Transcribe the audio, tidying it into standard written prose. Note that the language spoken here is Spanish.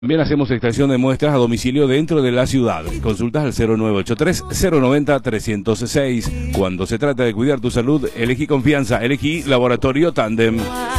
También hacemos extracción de muestras a domicilio dentro de la ciudad. Consultas al 0983-090-306. Cuando se trata de cuidar tu salud, elegí confianza, elegí Laboratorio Tandem.